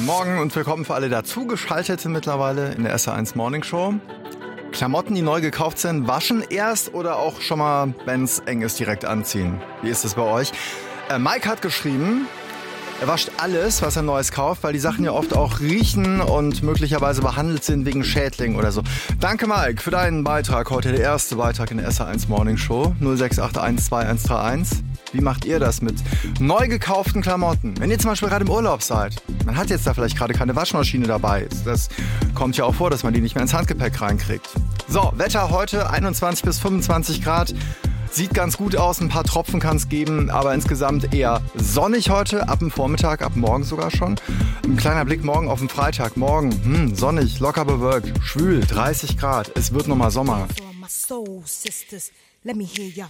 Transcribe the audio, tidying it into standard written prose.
Morgen und willkommen für alle dazugeschalteten mittlerweile in der SR1 Morning Show. Klamotten, die neu gekauft sind, waschen erst oder auch schon mal, wenn es eng ist, direkt anziehen? Wie ist es bei euch? Mike hat geschrieben, er wascht alles, was er Neues kauft, weil die Sachen ja oft auch riechen und möglicherweise behandelt sind wegen Schädlingen oder so. Danke Mike für deinen Beitrag. Heute der erste Beitrag in der SR1 Morning Show. 06812131. Wie macht ihr das mit neu gekauften Klamotten? Wenn ihr zum Beispiel gerade im Urlaub seid, man hat jetzt da vielleicht gerade keine Waschmaschine dabei. Das kommt ja auch vor, dass man die nicht mehr ins Handgepäck reinkriegt. So, Wetter heute 21 bis 25 Grad. Sieht ganz gut aus, ein paar Tropfen kann es geben, aber insgesamt eher sonnig heute, ab dem Vormittag, ab morgen sogar schon. Ein kleiner Blick morgen auf den Freitag. Morgen, sonnig, locker bewölkt, schwül, 30 Grad. Es wird nochmal Sommer. Soul sisters, let me hear your